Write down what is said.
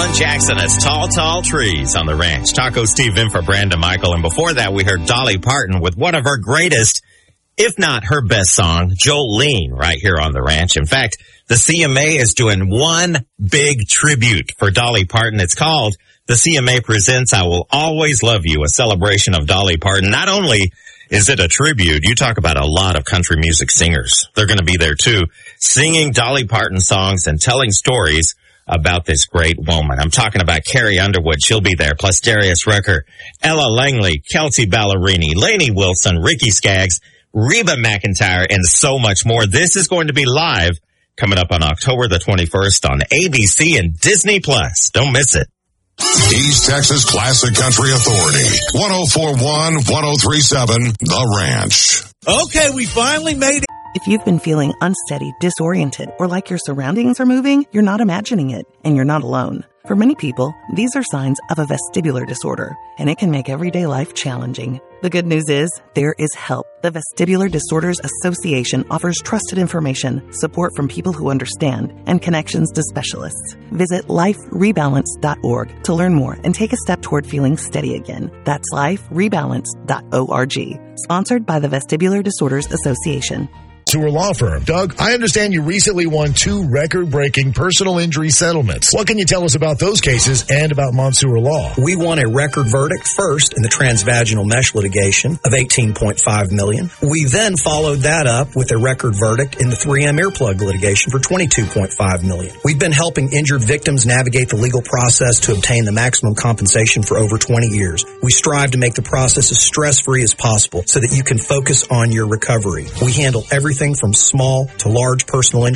Alan Jackson. It's Tall, Tall Trees on the Ranch. Taco Steve in for Brandon Michael. And before that, we heard Dolly Parton with one of her greatest, if not her best song, Jolene, right here on the Ranch. In fact, the CMA is doing one big tribute for Dolly Parton. It's called The CMA Presents I Will Always Love You, a celebration of Dolly Parton. Not only is it a tribute, you talk about a lot of country music singers. They're going to be there too, singing Dolly Parton songs and telling stories about this great woman. I'm talking about Carrie Underwood. She'll be there, plus Darius Rucker, Ella Langley, Kelsey Ballerini, Lainey Wilson, Ricky Skaggs, Reba McEntire, and so much more. This is going to be live coming up on October the 21st on ABC and Disney+. Don't miss it. East Texas Classic Country Authority, 104.1, 103.7, The Ranch. Okay, we finally made it. If you've been feeling unsteady, disoriented, or like your surroundings are moving, you're not imagining it, and you're not alone. For many people, these are signs of a vestibular disorder, and it can make everyday life challenging. The good news is, there is help. The Vestibular Disorders Association offers trusted information, support from people who understand, and connections to specialists. Visit liferebalance.org to learn more and take a step toward feeling steady again. That's liferebalance.org. Sponsored by the Vestibular Disorders Association. Mansour Law Firm. Doug, I understand you recently won 2 record-breaking personal injury settlements. What can you tell us about those cases and about Mansour Law? We won a record verdict first in the transvaginal mesh litigation of $18.5 million. We then followed that up with a record verdict in the 3M earplug litigation for $22.5 million. We've been helping injured victims navigate the legal process to obtain the maximum compensation for over 20 years. We strive to make the process as stress-free as possible so that you can focus on your recovery. We handle everything from small to large personal injury